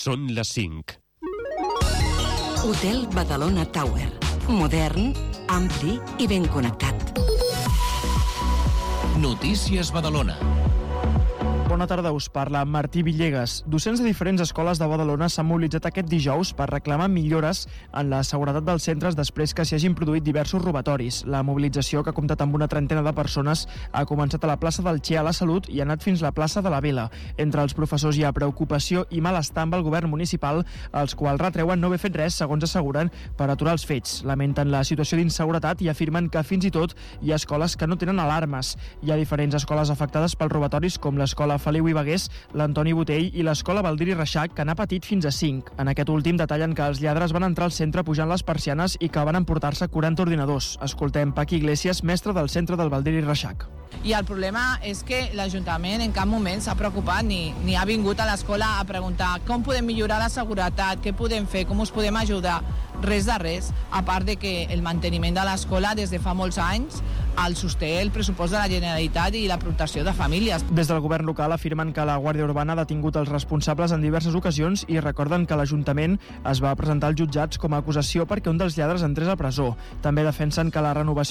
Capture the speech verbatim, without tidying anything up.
Són les cinc. Hotel Badalona Tower. Modern, ampli i ben connectat. Notícies Badalona. Bona tarda, us parla Martí Villegas. Docents de diferents escoles de Badalona s'han mobilitzat aquest dijous per reclamar millores en la seguretat dels centres després que s'hi hagin produït diversos robatoris. La mobilització, que ha comptat amb una trentena de persones, ha començat a la plaça del Che a la Salut i ha anat fins a la plaça de la Vila. Entre els professors hi ha preocupació i malestar amb el govern municipal, els quals retreuen no haver fet res, segons asseguren, per aturar els fets. Lamenten la situació d'inseguretat i afirmen que fins i tot hi ha escoles que no tenen alarmes. Hi ha diferents escoles afectades pels robatoris, com l'escola Feliu i Bagués, l'Antoni Botell i l'escola Baldiri Reixac, que n'ha patit fins a cinc. En aquest últim detallen que els lladres van entrar al centre pujant les persianes i que van emportar-se quaranta ordinadors. Escoltem Paqui Iglesias, mestre del centre del Baldiri Reixac. I el problema és que l'Ajuntament en cap moment s'ha preocupat ni, ni ha vingut a l'escola a preguntar com podem millorar la seguretat, què podem fer, com us podem ajudar. Res de res, a part de que el manteniment de l'escola des de fa molts anys el sosté el pressupost de la Generalitat i la protecció de famílies. Des del govern local afirmen que la Guàrdia Urbana ha detingut els responsables en diverses ocasions i recorden que l'Ajuntament es va presentar als jutjats com a acusació perquè un dels lladres entrés a presó. També defensen que la renovació